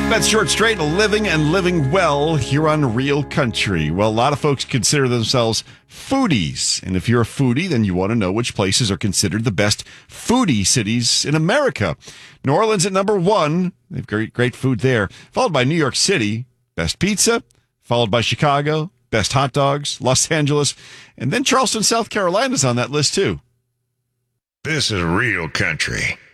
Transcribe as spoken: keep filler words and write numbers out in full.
That's Short Straight, living and living well here on Real Country. Well, a lot of folks consider themselves foodies. And if you're a foodie, then you want to know which places are considered the best foodie cities in America. New Orleans at number one. They have great, great food there. Followed by New York City, best pizza. Followed by Chicago, best hot dogs. Los Angeles. And then Charleston, South Carolina is on that list, too. This is Real Country.